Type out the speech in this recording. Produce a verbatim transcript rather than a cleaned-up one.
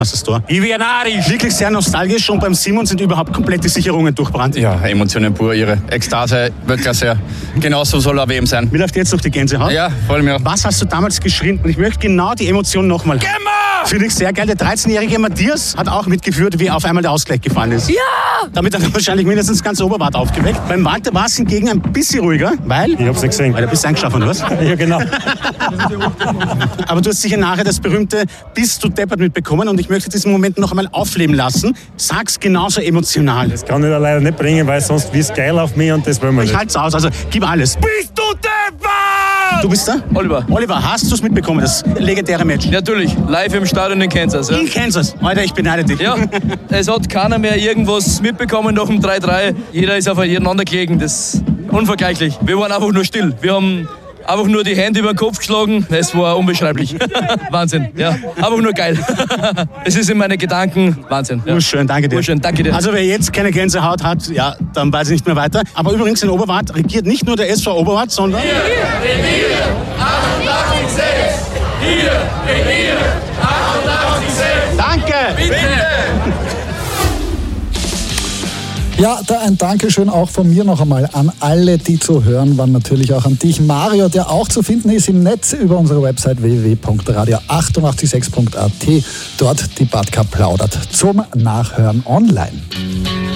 Das ist da. Ich werde narisch. Wirklich sehr nostalgisch und beim Simon sind überhaupt komplett die Sicherungen durchbrannt. Ja, Emotionen pur, ihre Ekstase, Weltklasse. Genauso soll er W M sein. Wie läuft jetzt noch die Gänsehaut? Ja, voll mir. Was hast du damals geschrien? Und ich möchte genau die Emotion nochmal. Gemma! Finde ich sehr geil. Der dreizehnjährige Matthias hat auch mitgeführt, wie auf einmal der Ausgleich gefallen ist. Ja! Damit hat er wahrscheinlich mindestens ganz Oberwart aufgeweckt. Beim Walter war es hingegen ein bisschen ruhiger, weil... Ich hab's nicht gesehen. Weil du bist eingeschlafen, was? Ja, genau. Aber du hast sicher nachher das berühmte Bist du deppert mitbekommen und ich möchte diesen Moment noch einmal aufleben lassen. Sag's genauso emotional. Das kann ich da leider nicht bringen, weil sonst wird's geil auf mich und das wollen wir Ich nicht. halt's aus, also gib alles. Bist du deppert? Du bist da? Oliver. Oliver, hast du's mitbekommen, das legendäre Match? Natürlich, live im Stadion in Kansas. Ja, In Kansas. Alter, ich beneide dich. ja. Es hat keiner mehr irgendwas mitbekommen nach dem drei drei. Jeder ist aufeinander gelegen, das ist unvergleichlich. Wir waren einfach nur still. Wir haben einfach nur die Hände über den Kopf geschlagen. Es war unbeschreiblich. Wahnsinn, ja. Einfach nur geil. Es ist in meinen Gedanken Wahnsinn. Ja. Urschön, danke dir. Urschön, danke dir. Also wer jetzt keine Gänsehaut hat, ja, dann weiß ich nicht mehr weiter. Aber übrigens in Oberwart regiert nicht nur der S V Oberwart, sondern... Wir regieren achtundachtzig sechs. Wir regieren achtundachtzig sechs. Danke! Bitte! Ja, da ein Dankeschön auch von mir noch einmal an alle, die zu hören waren. Natürlich auch an dich, Mario, der auch zu finden ist im Netz über unsere Website w w w punkt radio achtundachtzig sechs punkt a t. Dort die Badka plaudert zum Nachhören online.